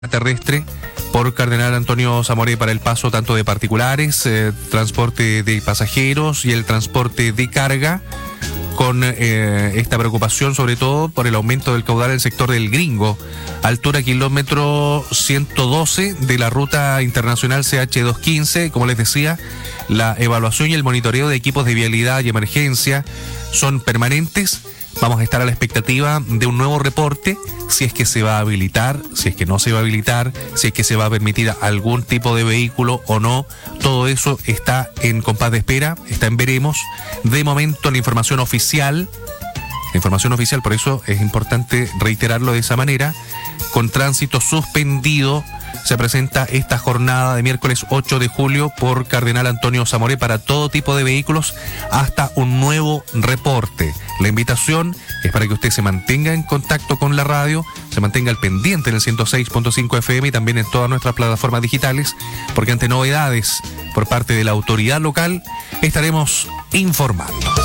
terrestre por Cardenal Antonio Zamoré para el paso tanto de particulares, transporte de pasajeros y el transporte de carga, con esta preocupación sobre todo por el aumento del caudal en el sector del Gringo, altura kilómetro 112 de la ruta internacional CH215. Como les decía, la evaluación y el monitoreo de equipos de vialidad y emergencia son permanentes. Vamos a estar a la expectativa de un nuevo reporte, si es que se va a habilitar, si es que no se va a habilitar, si es que se va a permitir algún tipo de vehículo o no. Todo eso está en compás de espera, está en veremos. De momento la información oficial, por eso es importante reiterarlo de esa manera, con tránsito suspendido, se presenta esta jornada de miércoles 8 de julio por Cardenal Antonio Zamoré para todo tipo de vehículos hasta un nuevo reporte. La invitación es para que usted se mantenga en contacto con la radio, se mantenga al pendiente en el 106.5 FM y también en todas nuestras plataformas digitales, porque ante novedades por parte de la autoridad local estaremos informando.